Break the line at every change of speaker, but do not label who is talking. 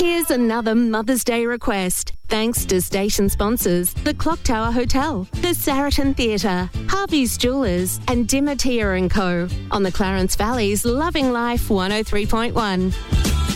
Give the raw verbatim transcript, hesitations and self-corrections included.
Here's another Mother's Day request. Thanks to station sponsors, the Clock Tower Hotel, the Saraton Theatre, Harvey's Jewellers and Dimatia and Co. on the Clarence Valley's Loving Life one oh three point one.